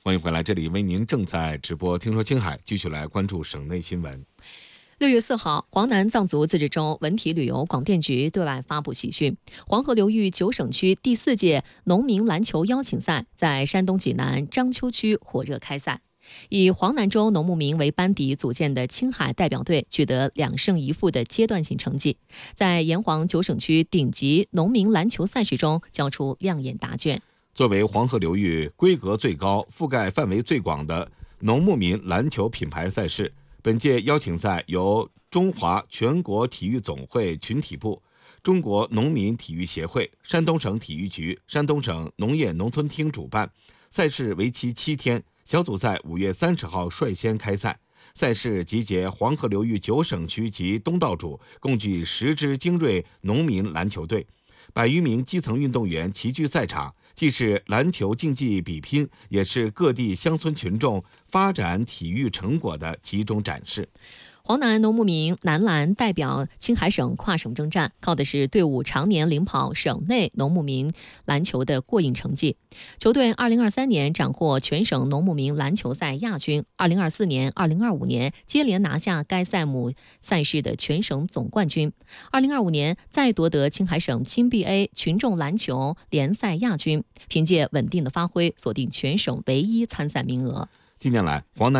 欢迎回来，这里为您正在直播。听说青海，继续来关注省内新闻。 6月4号，黄南藏族自治州文体旅游广电局对外发布喜讯：黄河流域9省区第4届农民篮球邀请赛在山东济南章丘区火热开赛。以黄南州农牧民为班底组建的青海代表队取得2胜1负的阶段性成绩，在沿黄9省区顶级农民篮球赛事中交出亮眼答卷。 作为黄河流域规格最高、覆盖范围最广的农牧民篮球品牌赛事，本届邀请赛由中华全国体育总会群体部、中国农民体育协会、山东省体育局、山东省农业农村厅主办。赛事为期7天，小组赛5月30号率先开赛。赛事集结黄河流域9省区及东道主共计10支精锐农民篮球队，100余名基层运动员齐聚赛场，既是篮球竞技比拼，也是各地乡村群众发展体育成果的集中展示。 黄南农牧民男篮代表青海省跨省征战，靠的是队伍常年领跑省内农牧民篮球的过硬成绩。球队2023年斩获全省农牧民篮球赛亚军，2024年、2025年接连拿下该赛目赛事的全省总冠军，2025年再夺得青海省青 BA 群众篮球联赛亚军，凭借稳定的发挥，锁定全省唯一参赛名额。 近年来，黄南